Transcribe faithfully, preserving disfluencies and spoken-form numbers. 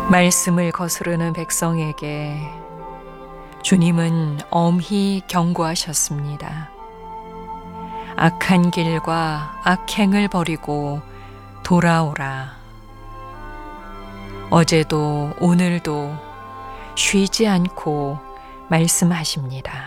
말씀을 거스르는 백성에게 주님은 엄히 경고하셨습니다. 악한 길과 악행을 버리고 돌아오라. 어제도 오늘도 쉬지 않고 말씀하십니다.